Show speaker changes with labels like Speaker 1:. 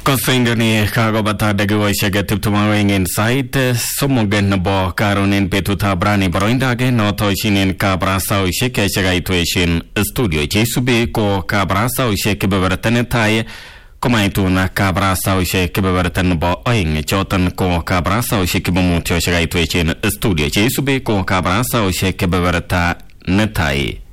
Speaker 1: Kosingani kagobata dagiwaishage tiptumawing insight somogen bo karonin petuta brani baroindage no toishinin kabrasa ushike shagaituishin studio jisubi ko kabrasa ushike bebertanetai kumaituna kabrasa ushike bebertan bo oing chotan ko kabrasa ushike bumutio shagaituishin studio jisubi ko kabrasa ushike beberta netai